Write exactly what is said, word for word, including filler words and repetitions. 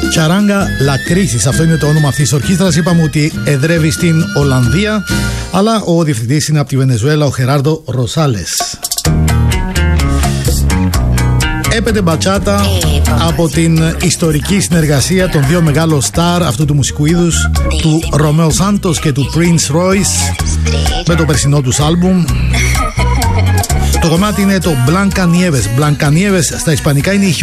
Charanga La Crisis, αυτό είναι το όνομα αυτής της ορχήστρας. Είπαμε ότι εδρεύει στην Ολλανδία, αλλά ο διευθυντής είναι από τη Βενεζουέλα, ο Χεράρντο Ροσάλες. Έπεται μπατσάτα από την ιστορική συνεργασία των δύο μεγάλων στάρ αυτού του μουσικού είδους, του Ρωμαίο Σάντος και του Prince Royce, με το περσινό τους άλμπουμ. Το κομμάτι είναι το Blanca Nieves. Blanca Nieves στα ισπανικά είναι η